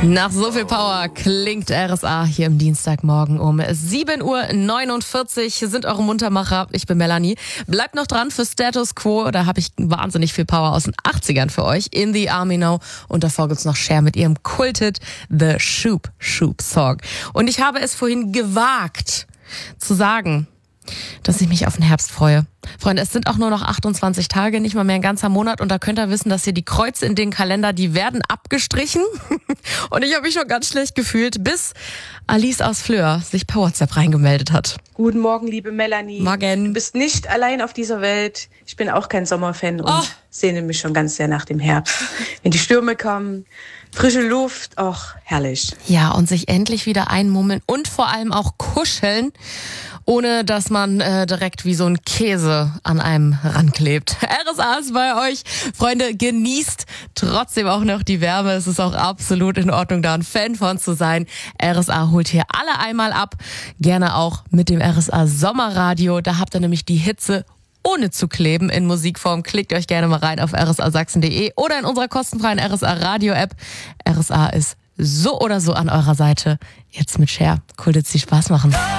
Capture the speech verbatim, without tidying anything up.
Nach so viel Power klingt R S A hier im Dienstagmorgen um sieben Uhr neunundvierzig. Sind eure Muntermacher. Ich bin Melanie. Bleibt noch dran für Status Quo. Da habe ich wahnsinnig viel Power aus den achtzigern für euch. In the Army Now. Und davor gibt's noch Cher mit ihrem Kulthit The Shoop Shoop Song. Und ich habe es vorhin gewagt zu sagen, dass ich mich auf den Herbst freue. Freunde, es sind auch nur noch achtundzwanzig Tage, nicht mal mehr ein ganzer Monat. Und da könnt ihr wissen, dass hier die Kreuze in den Kalender, die werden abgestrichen. Und ich habe mich schon ganz schlecht gefühlt, bis Alice aus Fleur sich per WhatsApp reingemeldet hat. Guten Morgen, liebe Melanie. Morgen. Du bist nicht allein auf dieser Welt. Ich bin auch kein Sommerfan und Oh. sehne mich schon ganz sehr nach dem Herbst. Wenn die Stürme kommen, frische Luft, ach, herrlich. Ja, und sich endlich wieder einmummeln und vor allem auch kuscheln, ohne dass man äh, direkt wie so ein Käse an einem ranklebt. R S A ist bei euch. Freunde, genießt trotzdem auch noch die Wärme. Es ist auch absolut in Ordnung, da ein Fan von zu sein. R S A holt hier alle einmal ab. Gerne auch mit dem R S A Sommerradio. Da habt ihr nämlich die Hitze ohne zu kleben in Musikform. Klickt euch gerne mal rein auf r s a sachsen punkt d e oder in unserer kostenfreien R S A Radio App. R S A ist so oder so an eurer Seite. Jetzt mit Cher. Cool, dass Sie Spaß machen.